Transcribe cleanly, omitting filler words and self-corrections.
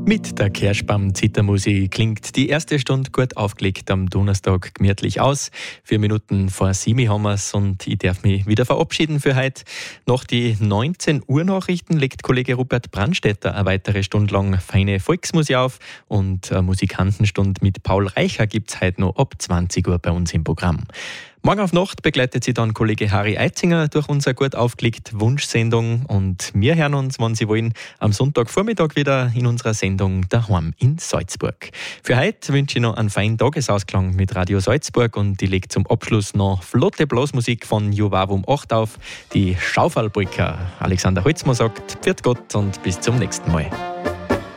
Mit der Kerschbaum-Zittermusik klingt die erste Stunde gut aufgelegt am Donnerstag gemütlich aus. 4 Minuten vor 7 haben wir's und ich darf mich wieder verabschieden für heute. Nach die 19 Uhr Nachrichten legt Kollege Rupert Brandstätter eine weitere Stunde lang feine Volksmusik auf und eine Musikantenstunde mit Paul Reicher gibt's heute noch ab 20 Uhr bei uns im Programm. Morgen auf Nacht begleitet sie dann Kollege Harry Eitzinger durch unsere gut aufgelegte Wunschsendung und wir hören uns, wenn Sie wollen, am Sonntagvormittag wieder in unserer Sendung Daheim in Salzburg. Für heute wünsche ich noch einen feinen Tagesausklang mit Radio Salzburg und ich lege zum Abschluss noch flotte Blasmusik von Jovavum 8 auf, die Schaufallpolka. Alexander Holzmann sagt, pfiat Gott und bis zum nächsten Mal.